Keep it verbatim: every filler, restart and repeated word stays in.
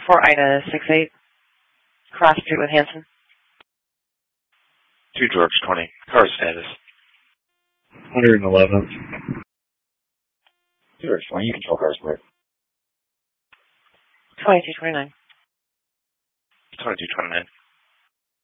For Ida six eight, cross street with Hanson. two George twenty, car status. one eleven. two George twenty, you control car split. twenty-two twenty-nine. twenty-two twenty-nine.